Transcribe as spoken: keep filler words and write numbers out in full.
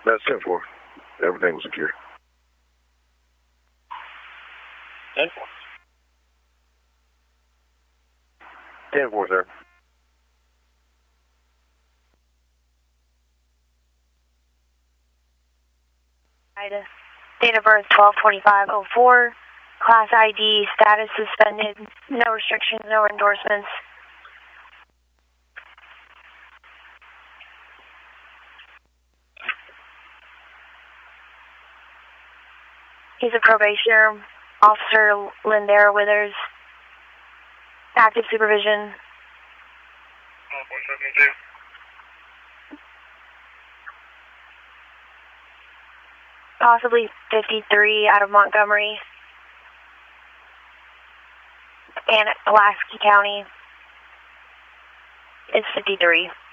That's ten four. Everything was secure. ten four. ten four, sir. Date of birth twelve twenty-five oh four. Class I D, status suspended. No restrictions, no endorsements. He's a probationer. Officer Lindera Withers. Active supervision. Possibly fifty-three out of Montgomery and Pulaski County is fifty-three.